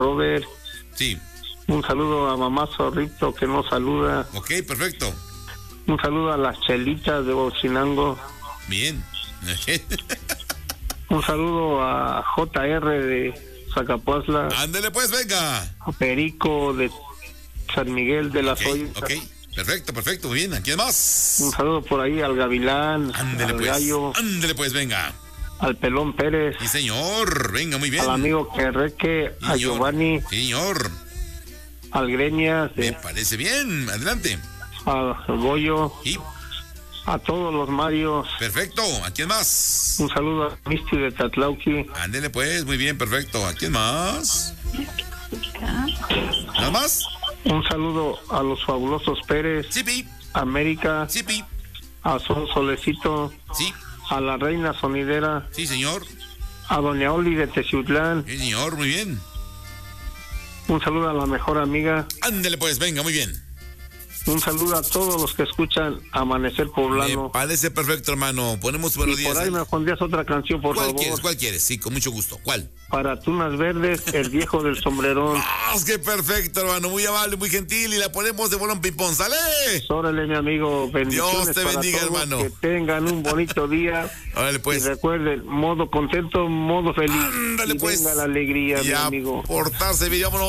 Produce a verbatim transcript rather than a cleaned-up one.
Robert. Sí. Un saludo a mamá Zorrito que nos saluda. Ok, perfecto. Un saludo a las chelitas de Bochinango. Bien. Un saludo a J R de Zacapuazla. Ándele pues, venga. A Perico de San Miguel de las Ok, Ollas. ok. Perfecto, perfecto, muy bien. ¿A quién más? Un saludo por ahí al Gavilán, Ándele al pues. Gallo, Ándele pues, venga. al Pelón Pérez, Sí, señor. Venga, muy bien. al amigo Querreque, Sí, a señor. Giovanni, Sí, señor. al Greñas, Me eh, parece bien. Adelante. al Goyo, Y a todos los Marios. perfecto. ¿A quién más? Un saludo a Misty de Tatlauqui. Ándele pues, muy bien, perfecto. ¿A quién más? ¿Nada más? Un saludo a los fabulosos Pérez, Sí, pi. América, Sí, pi. a Son Solecito, Sí, a la Reina Sonidera, sí, señor. a Doña Oli de Teciutlán. Sí, señor, muy bien. Un saludo a la mejor amiga. Ándele pues, venga, muy bien. Un saludo a todos los que escuchan Amanecer Me Poblano. parece perfecto, hermano. Ponemos buenos Y días. por ahí me pondrías otra canción, por ¿Cuál favor. quieres? ¿Cuál quieres? Sí, con mucho gusto. ¿Cuál? Para Tunas Verdes, el viejo del sombrerón. ¡Ah, qué perfecto, hermano! Muy amable, muy gentil. Y la ponemos de bolón ping-pong. ¡Sale! Órale, mi amigo. Bendiciones. Dios te para bendiga, todos, hermano. Que tengan un bonito día. Órale, Y pues. recuerden, modo contento, modo feliz. Ándale, y pues. venga la alegría, Y mi a amigo. portarse bien, vámonos.